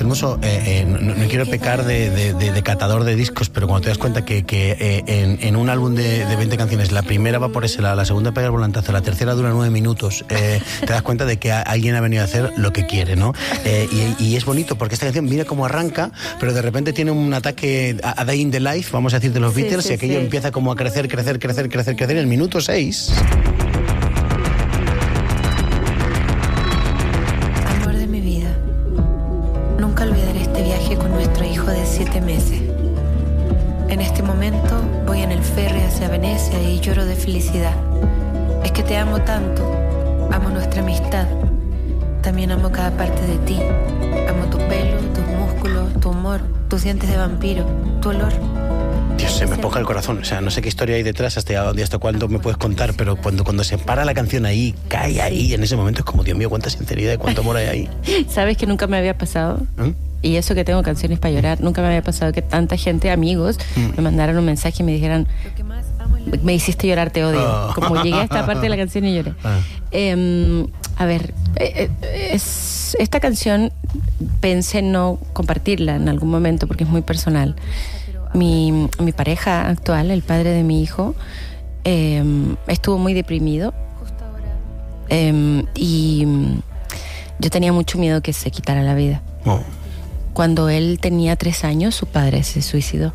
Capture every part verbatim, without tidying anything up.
Hermoso, eh, eh, no, no quiero pecar de, de, de, de catador de discos, pero cuando te das cuenta que, que eh, en, en un álbum de, de veinte canciones, la primera va por ese lado, la segunda pega el volantazo, la tercera dura nueve minutos, eh, te das cuenta de que a, alguien ha venido a hacer lo que quiere, ¿no? Eh, y, y es bonito porque esta canción mira cómo arranca, pero de repente tiene un ataque a, a Day in the Life, vamos a decir, de los sí, Beatles, sí, y aquello sí. empieza como a crecer, crecer, crecer, crecer, crecer. En el minuto seis... Amor de mi vida, nunca olvidaré este viaje con nuestro hijo de siete meses. En este momento voy en el ferry hacia Venecia y lloro de felicidad. Es que te amo tanto, amo nuestra amistad. También amo cada parte de ti. Amo tu pelo, tus músculos, tu humor, tus dientes de vampiro, tu olor. Dios, se me ponga el corazón. O sea, no sé qué historia hay detrás, hasta, hasta cuándo me puedes contar, pero cuando, cuando se para la canción ahí, cae ahí, en ese momento es como, Dios mío, cuánta sinceridad y cuánto amor hay ahí. ¿Sabes que nunca me había pasado? ¿Eh? Y eso que tengo canciones para llorar, nunca me había pasado que tanta gente, amigos, mm. me mandaran un mensaje y me dijeran, me hiciste llorar, te odio. Oh. Como llegué a esta parte de la canción y lloré. Ah. Eh, a ver, eh, es, esta canción pensé no compartirla en algún momento porque es muy personal. Mi, mi pareja actual, el padre de mi hijo, eh, estuvo muy deprimido eh, y yo tenía mucho miedo que se quitara la vida. Oh. Cuando él tenía tres años, su padre se suicidó.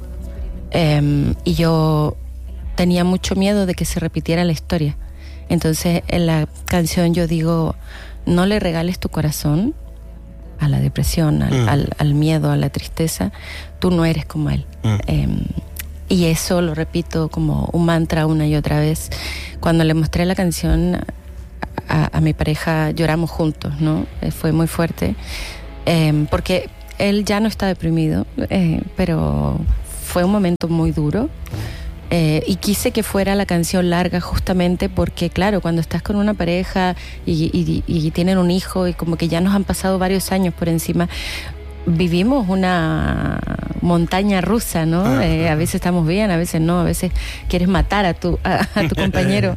Eh, y yo tenía mucho miedo de que se repitiera la historia. Entonces, en la canción yo digo, no le regales tu corazón a la depresión, al, mm. al, al miedo, a la tristeza. Tú no eres como él. Mm. Eh, y eso lo repito como un mantra una y otra vez. Cuando le mostré la canción a, a mi pareja, lloramos juntos, ¿no? Eh, fue muy fuerte. Eh, porque él ya no está deprimido, eh, pero fue un momento muy duro. Eh, y quise que fuera la canción larga justamente porque, claro, cuando estás con una pareja y, y, y tienen un hijo y como que ya nos han pasado varios años por encima, vivimos una montaña rusa, ¿no? Eh, a veces estamos bien, a veces no, a veces quieres matar a tu, a, a tu compañero.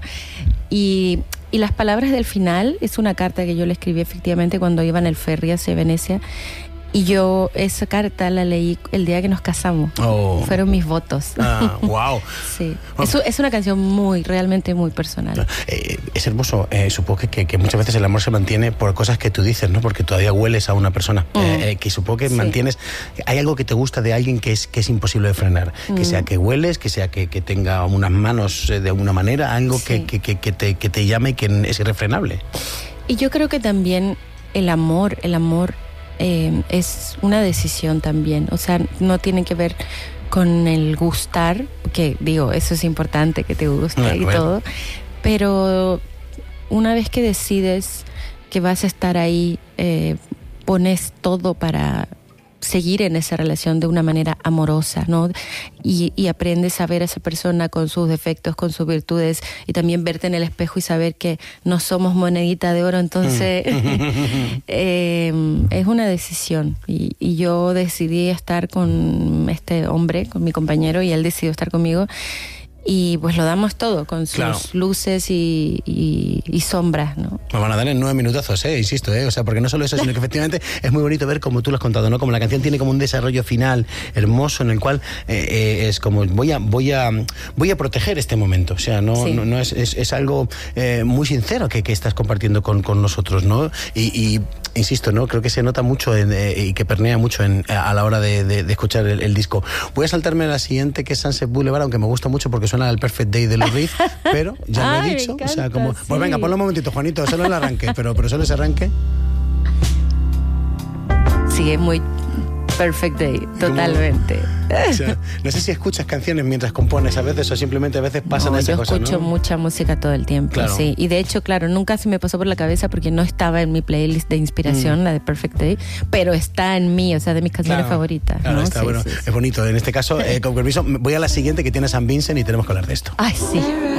Y, y las palabras del final es una carta que yo le escribí efectivamente cuando iba en el ferry hacia Venecia. Y yo esa carta la leí el día que nos casamos. Oh. Fueron mis votos. Ah, wow. Sí. Oh. Es, es una canción muy, realmente muy personal. Eh, es hermoso. Eh, supongo que, que muchas veces el amor se mantiene por cosas que tú dices, ¿no? Porque todavía hueles a una persona. Mm. Eh, que supongo que sí. mantienes... Hay algo que te gusta de alguien que es, que es imposible de frenar. Mm. Que sea que hueles, que sea que, que tenga unas manos de alguna manera, algo sí. que, que, que, que, te, que te llame y que es irrefrenable. Y yo creo que también el amor, el amor... Eh, es una decisión también, o sea, no tiene que ver con el gustar, que digo, eso es importante, que te guste bueno, y bueno. todo, pero una vez que decides que vas a estar ahí, eh, pones todo para seguir en esa relación de una manera amorosa, ¿no? Y, y aprendes a ver a esa persona con sus defectos, con sus virtudes, y también verte en el espejo y saber que no somos monedita de oro. Entonces mm. eh, es una decisión y, y yo decidí estar con este hombre, con mi compañero, y él decidió estar conmigo. Y pues lo damos todo, con sus claro. luces y, y, y sombras, ¿no? Me van a dar en nueve minutazos, eh, insisto, eh, o sea, porque no solo eso, sino que efectivamente es muy bonito ver como tú lo has contado, ¿no? Como la canción tiene como un desarrollo final hermoso en el cual eh, eh, es como voy a, voy a, voy a proteger este momento, o sea, no, sí. no, no es, es, es algo eh, muy sincero que, que estás compartiendo con, con nosotros, ¿no? Y, y insisto, ¿no? Creo que se nota mucho en, eh, y que pernea mucho en, a la hora de, de, de escuchar el, el disco. Voy a saltarme a la siguiente, que es Sunset Boulevard, aunque me gusta mucho porque suena al Perfect Day de los Reed, pero ya lo he dicho, encanta, o sea, como, sí. pues venga, ponlo un momentito, Juanito, solo el arranque, pero, pero solo ese arranque. Sí, es muy Perfect Day, totalmente. O sea, no sé si escuchas canciones mientras compones a veces o simplemente a veces pasan no, esas cosas, ¿no? Yo escucho mucha música todo el tiempo, claro. sí. Y de hecho, claro, nunca se me pasó por la cabeza porque no estaba en mi playlist de inspiración, mm. la de Perfect Day, pero está en mí, o sea, de mis canciones claro, favoritas. Claro, ¿no? está sí, bueno. Sí, sí. Es bonito. En este caso, eh, con permiso, voy a la siguiente que tiene San Vincent y tenemos que hablar de esto. Ay, sí.